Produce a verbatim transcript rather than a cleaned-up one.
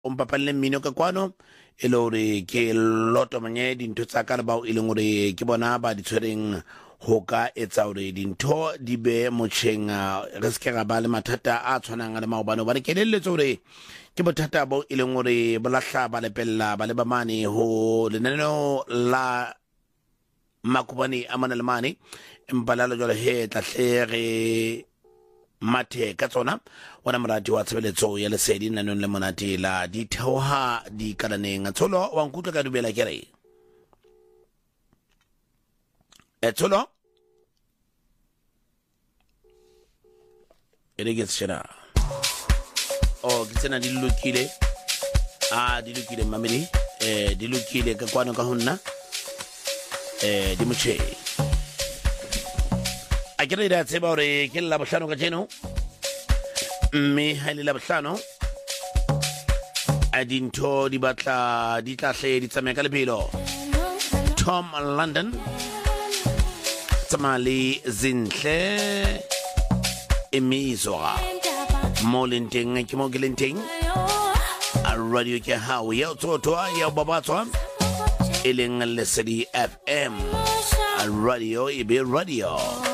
o mpapalle mmino ka kwano e le hore ke loto manye dintho tsa ka le bao e leng hore ke bona ba di tshwereng ho ka etsa hore dintho di be motjheng re se ke ga ba le mathata a tshwanang le maobane ba re ke leletse hore ke bothata bo e leng hore bolahla ba lepella ba le ba mane ho lenaneo la makubane a mana le mane empalalo jole he tlahle re mathe ka tsona wana morati wa tshebeletso ya lesedi nanong le monate la di theoha di kalaneng tsholo wa nkutla ka dubela kere e tsholo ere ke tsena o ke tsena di lokile a di lokile mamedi eh di lokile ka kwano ka honna eh di moche a ke re da tseba hore ke la bohlano ka jeno mme ha le la bohlano a dintho di batla di tlahle di tsamaya ka lebelo Tom London Tamali Zinhle Emizwa Molinteng ke mo gelenteng a radio ke ha ya tsotwa ya babatswa eleng lesedi F M a radio ibe radio